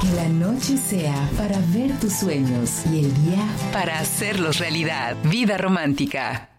Que la noche sea para ver tus sueños y el día para hacerlos realidad. Vida romántica.